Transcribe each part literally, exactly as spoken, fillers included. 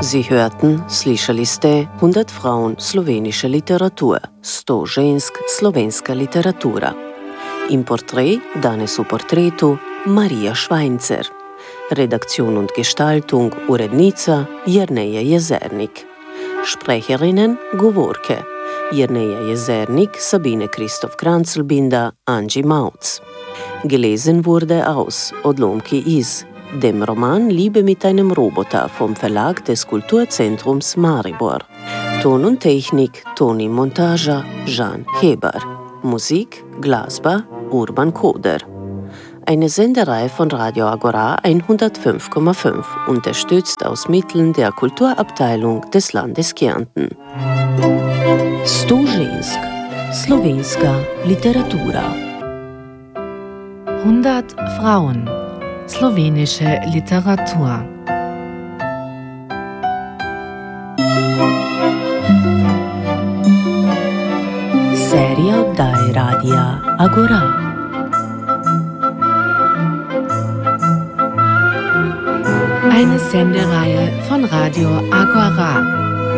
Sie hörten, slišali ste hundert Frauen slovenische Literatur, sto žensk slovenska literatura. Im Porträt danes v portretu Marija Švajncer. Redaktion und Gestaltung urednica Jerneja Jezernik. Sprecherinnen Govorke Jerneja Jezernik, Sabine Christoph Kranzelbinder, Angie Mautz. Gelesen wurde aus Odlomki iz dem Roman Liebe mit einem Roboter vom Verlag des Kulturzentrums Maribor. Ton und Technik, Toni Montaža, Jan Heber. Musik, Glasba, Urban Koder. Eine Senderei von Radio Agora hundertfünf Komma fünf, unterstützt aus Mitteln der Kulturabteilung des Landes Kärnten. Sto žensk, slovenska literatura. hundert Frauen, slowenische Literatur. Serija oddaj Radia Agora. Eine Sendereihe von Radio Agora.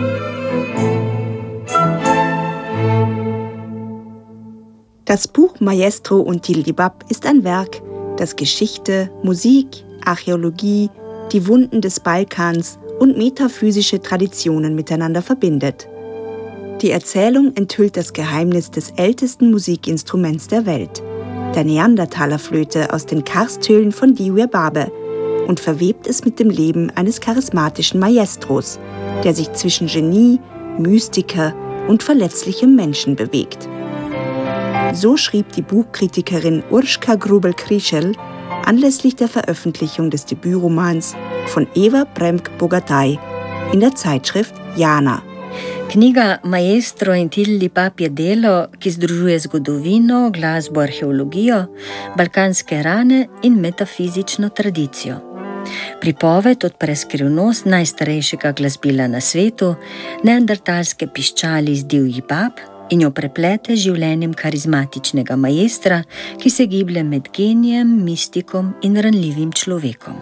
Das Buch Maestro und Tildibab ist ein Werk, das Geschichte, Musik, Archäologie, die Wunden des Balkans und metaphysische Traditionen miteinander verbindet. Die Erzählung enthüllt das Geheimnis des ältesten Musikinstruments der Welt, der Neandertalerflöte aus den Karsthöhlen von Diouerbaba, und verwebt es mit dem Leben eines charismatischen Maestros, der sich zwischen Genie, Mystiker und verletzlichem Menschen bewegt. So schrieb die Buchkritikerin Urška Grubel-Krišelj anlässlich der Veröffentlichung des Debütromans von Eva Premk-Bogataj in der Zeitschrift Jana. Knjiga Maestro in Tildibab je delo, ki združuje zgodovino, glasbo, arheologijo, balkanske rane in metafizično tradicijo. Pripoved odpre skrivnost najstarejšega glasbila na svetu, neandertalske piščali iz Diouerbab, in jo preplete z življenjem karizmatičnega maestra, ki se giblje med genijem, mistikom in ranljivim človekom.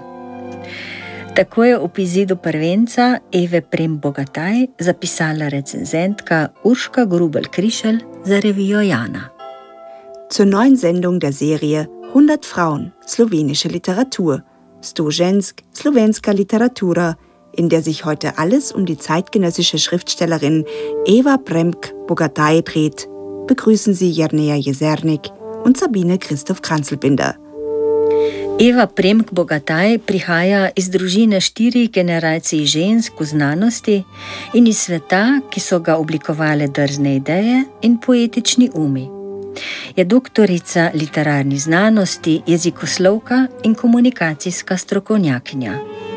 Tako je ob izidu prvenca Eve Premk-Bogataj zapisala recenzentka Urška Grubel-Krišelj za revijo Jana. Zur neuen Sendung der Serie hundert Frauen, slowenische Literatur, sto žensk, slovenska literatura, in der sich heute alles um die zeitgenössische Schriftstellerin Eva Premk-Bogataj dreht, begrüßen Sie Jerneja Jezernik und Sabine Christoph Kranzelbinder. Eva Premk-Bogataj prihaja iz družine štirih generacij žensk v znanosti in iz sveta, ki so ga oblikovale drzne ideje in poetični umi. Je doktorica literarnih znanosti, jezikoslovka in komunikacijska strokovnjakinja.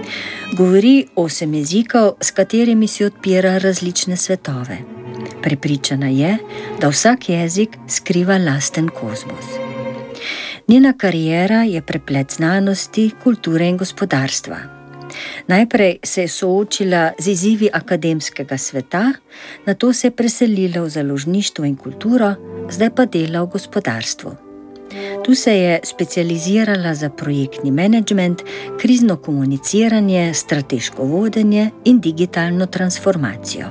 Govori osem jezikov, s katerimi si odpira različne svetove. Prepričana je, da vsak jezik skriva lasten kozmos. Njena kariera je preplet znanosti, kulture in gospodarstva. Najprej se je soočila z izzivi akademskega sveta, nato se je preselila v založništvo in kulturo, zdaj pa dela v gospodarstvu. Tu se je specializirala za projektni menedžment, krizno komuniciranje, strateško vodenje in digitalno transformacijo.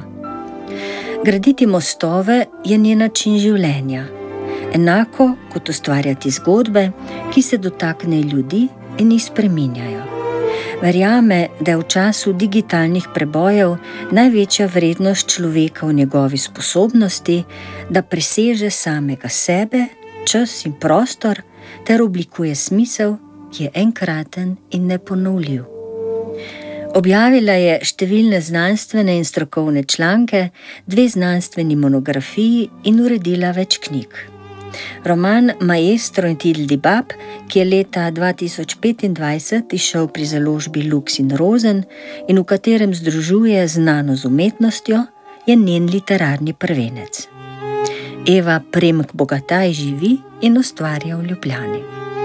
Graditi mostove je njen način življenja, enako kot ustvarjati zgodbe, ki se dotaknejo ljudi in jih spreminjajo. Verjame, da je v času digitalnih prebojev največja vrednost človeka v njegovi sposobnosti, da preseže samega sebe, čas in prostor ter oblikuje smisel, ki je enkraten in neponovljiv. Objavila je številne znanstvene in strokovne članke, dve znanstveni monografiji in uredila več knjig. Roman Maestro in Tildibab, ki je leta dva tisoč petindvajset izšel pri založbi Lux in Rosen in v katerem združuje znano z umetnostjo, je njen literarni prvenec. Eva Premk-Bogataj živi in ustvarja v Ljubljani.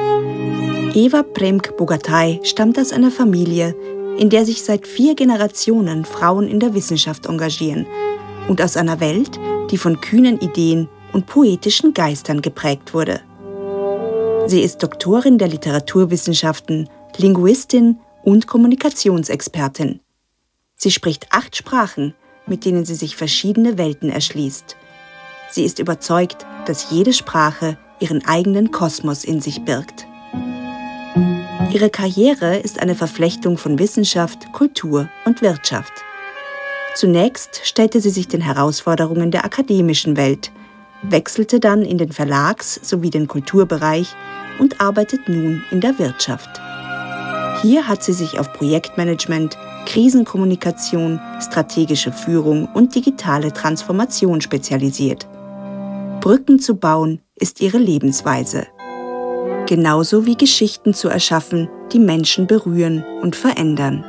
Eva Premk-Bogataj stammt aus einer Familie, in der sich seit vier Generationen Frauen in der Wissenschaft engagieren und aus einer Welt, die von kühnen Ideen und poetischen Geistern geprägt wurde. Sie ist Doktorin der Literaturwissenschaften, Linguistin und Kommunikationsexpertin. Sie spricht acht Sprachen, mit denen sie sich verschiedene Welten erschließt. Sie ist überzeugt, dass jede Sprache ihren eigenen Kosmos in sich birgt. Ihre Karriere ist eine Verflechtung von Wissenschaft, Kultur und Wirtschaft. Zunächst stellte sie sich den Herausforderungen der akademischen Welt, wechselte dann in den Verlags- sowie den Kulturbereich und arbeitet nun in der Wirtschaft. Hier hat sie sich auf Projektmanagement, Krisenkommunikation, strategische Führung und digitale Transformation spezialisiert. Brücken zu bauen ist ihre Lebensweise. Genauso wie Geschichten zu erschaffen, die Menschen berühren und verändern.